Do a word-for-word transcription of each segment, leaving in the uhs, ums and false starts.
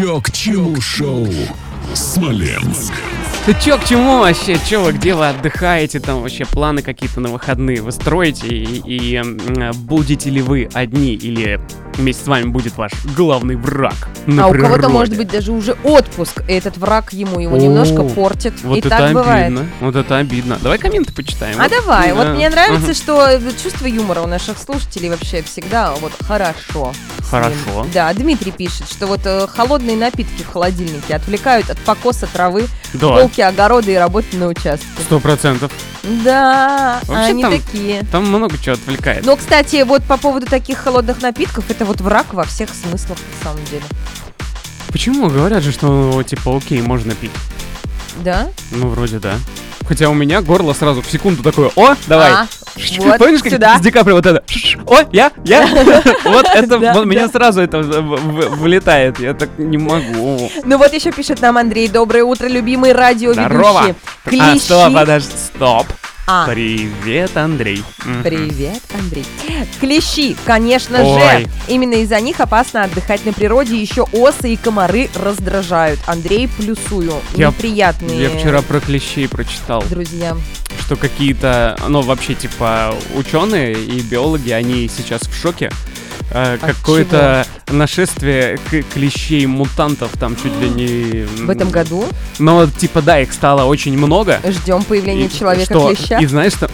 Чё к чему шоу? Смоленск. Ты чё к чему вообще? Чё вы, где вы отдыхаете? Там вообще планы какие-то на выходные вы строите? И, и м, будете ли вы одни? Или вместе с вами будет ваш главный враг на А у природе? кого-то может быть даже уже отпуск, и этот враг ему его О, немножко портит. Вот И это так бывает. обидно. Вот это обидно. Давай комменты почитаем. А Вот, давай, вот да. мне нравится, Ага. что чувство юмора у наших слушателей вообще всегда вот хорошо. с Хорошо. ним. Да, Дмитрий пишет, что вот э, холодные напитки в холодильнике отвлекают от покоса травы, Да, полки огорода и работы на участке. сто процентов. Да, Вообще они там- такие. Там много чего отвлекает. Но, кстати, вот по поводу таких холодных напитков, это вот враг во всех смыслах на самом деле. Почему? Говорят же, что типа окей, можно пить. Да? Ну, вроде да. Хотя у меня горло сразу в секунду такое: о, давай. А, вот Помнишь, как сюда. с Ди Каприо вот это? О, я, я. Вот это, Да, вот меня да. сразу это в- в- вылетает. Я так не могу. Ну вот еще пишет нам Андрей. Доброе утро, любимые радиоведущие. Здорово. А, Клещи. стоп, подожди, стоп. А, Привет, Андрей. Мгм. привет, Андрей. Клещи, конечно Ой. же. Именно из-за них опасно отдыхать на природе. Еще осы и комары раздражают. Андрей, плюсую. Я- Неприятные Я вчера про клещей прочитал, друзья. что какие-то, ну вообще типа ученые и биологи, они сейчас в шоке. Э, От Какое-то нашествие к- клещей-мутантов там чуть ли не... В этом году Но типа да, их стало очень много. ждем появления И что- человека-клеща. И знаешь, что...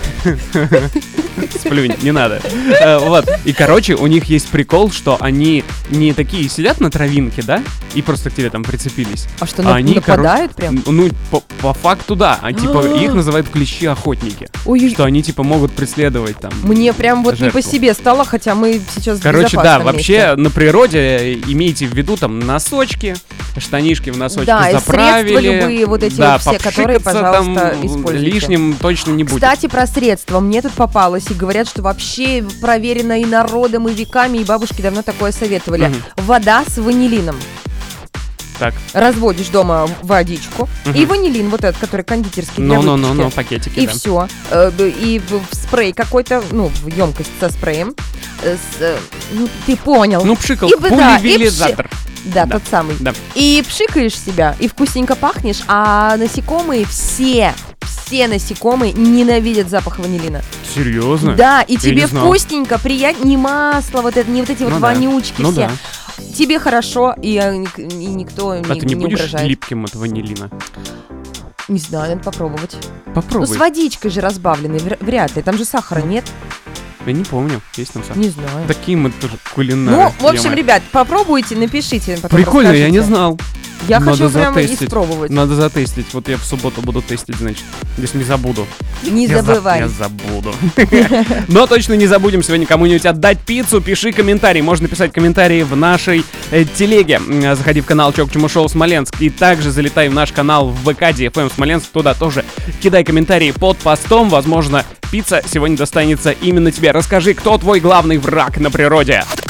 Сплюнь, не надо. Э, Вот. И, короче, у них есть прикол, что они не такие сидят на травинке, да? И просто к тебе там прицепились. А что, А на- они, нападают прям? Н- Ну, по, по факту, да. А типа их называют клещи-охотники. Ой, Что они типа могут преследовать там. мне прям вот не по жертву. себе стало, хотя мы сейчас в Короче, да, безопасном вообще месте. на природе имейте в виду там носочки, штанишки в носочки Да, и средства заправили. любые вот эти да, вот все, которые, попшикаться пожалуйста, там используйте. лишним точно не будет. Кстати, про средства. Мне тут попалось, и говорят, что вообще проверено и народом, и веками, и бабушки давно такое советовали. Мгм. Вода с ванилином. Так, Разводишь дома водичку, Мгм. и ванилин вот этот, который кондитерский для ну, ну, ну, выпечки. ну, пакетики, И да. все. И в в спрей какой-то, ну, в емкость со спреем. Э, с, э, ну, ты понял. Ну, пшикал, И бы да, и пульверизатор. Да, да. тот самый. Да. И пшикаешь себя, и вкусненько пахнешь, а насекомые все, все насекомые ненавидят запах ванилина. Серьезно? Да, и Я тебе не знал. вкусненько, приятно, не масло, вот это, не вот эти вот Ну да. вонючки Ну все. да. Тебе хорошо, и, э, ник- и никто А не, ты не не будешь угрожает. липким от ванилина? Не знаю, надо попробовать. Попробуй. Ну, с водичкой же разбавленной, вр- вряд ли. Там же сахара нет, Я не помню, есть там сахар. не знаю. Такие мы тоже кулинары. Ну, в общем, е-мое. ребят, попробуйте, напишите. потом Прикольно, я не расскажите. знал. Я Надо хочу прямо затестить. испробовать. Надо затестить. Вот я в субботу буду тестить, значит. Если не забуду. Не Я за- забывай. Я забуду. Но точно не забудем сегодня кому-нибудь отдать пиццу. Пиши комментарий. Можно писать комментарии в нашей э, телеге. М, Заходи в канал Чё к чему шоу Смоленск. И также залетай в наш канал в ВК ди эф эм Смоленск. Туда тоже кидай комментарии под постом. Возможно, пицца сегодня достанется именно тебе. Расскажи, кто твой главный враг на природе.